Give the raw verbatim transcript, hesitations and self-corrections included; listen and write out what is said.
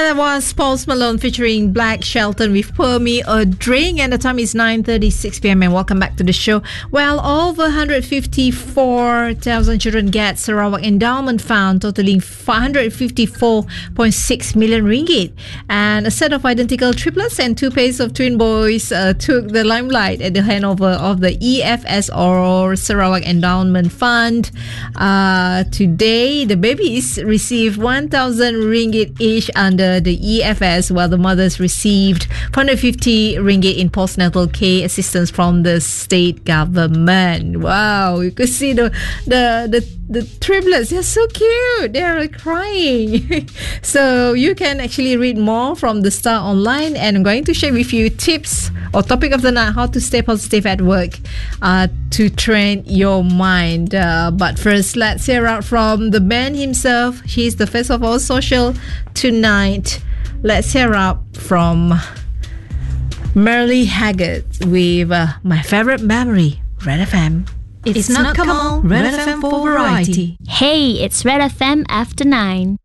And that was Post Malone featuring Black Shelton with Pour Me a Drink. And the time is nine thirty-six p.m. and welcome back to the show. Well, over one hundred fifty-four thousand children get Sarawak Endowment Fund, totaling five hundred fifty-four point six million ringgit. And a set of identical triplets and two pairs of twin boys uh, took the limelight at the handover of the E F S or Sarawak Endowment Fund. Uh, today, the babies received one thousand ringgit each under the E F S, while the mothers received four hundred fifty ringgit in postnatal care assistance from the state government. Wow, you could see the the the, the triplets. They're so cute. They're like crying. So you can actually read more from the Star online, and I'm going to share with you tips or topic of the night: how to stay positive at work, uh, to train your mind. Uh, but first, let's hear out from the man himself. He's the face of our social tonight. Let's hear out from Merle Haggard with uh, My Favorite Memory, Red F M. It's, it's not, not come on, Red, Red F M for variety. Hey, it's Red F M after nine.